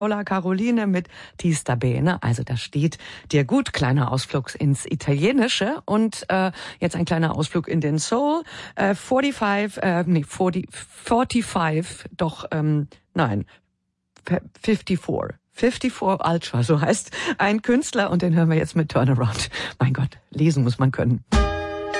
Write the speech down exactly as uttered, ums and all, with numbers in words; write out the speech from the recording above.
Paola Caroline mit Ti sta bene, also das steht dir gut. Kleiner Ausflug ins Italienische und äh, jetzt ein kleiner Ausflug in den Soul. Äh, fünfundvierzig, äh, nee, vierzig, fünfundvierzig, doch, ähm, nein, vierundfünfzig. vierundfünfzig Ultra, so heißt ein Künstler und den hören wir jetzt mit Turnaround. Mein Gott, lesen muss man können.